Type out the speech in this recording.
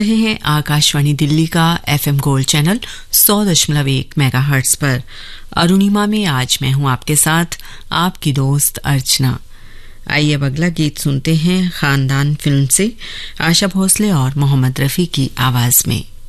रहे हैं आकाशवाणी दिल्ली का एफएम गोल्ड चैनल 100.1 मेगाहर्ट्ज पर। अरुणिमा में आज मैं हूं आपके साथ आपकी दोस्त अर्चना। आइए अब अगला गीत सुनते हैं खानदान फिल्म से आशा भोसले और मोहम्मद रफी की आवाज में।